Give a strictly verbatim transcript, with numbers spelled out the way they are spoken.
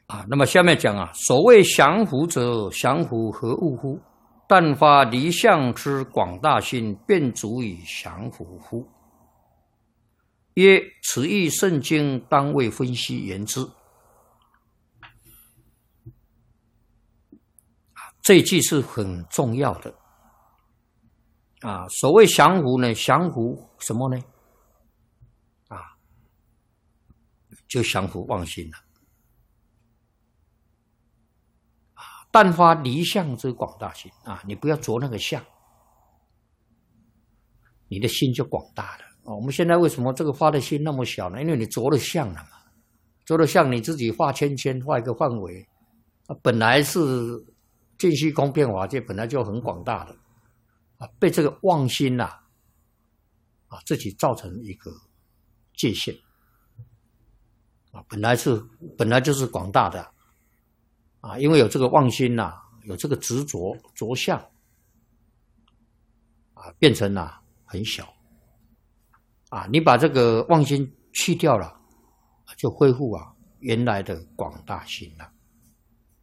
啊，那么下面讲啊，所谓降伏者，降伏何物乎？但发离相之广大心，便足以降伏乎？曰：此义圣经当为分析言之。这一句是很重要的啊。所谓降伏呢，降伏什么呢？啊，就降伏妄心了。但发离相之广大心啊，你不要着那个相，你的心就广大了。哦，我们现在为什么这个发的心那么小呢？因为你着了相了嘛，着了相，你自己画圈圈，画一个范围，啊，本来是尽虚空遍法界，本来就很广大的，啊，被这个妄心呐、啊，啊，自己造成一个界限，啊，本来是本来就是广大的。啊，因为有这个妄心呐、啊，有这个执着着相，啊，变成了、啊、很小，啊，你把这个妄心去掉了，就恢复啊原来的广大心了。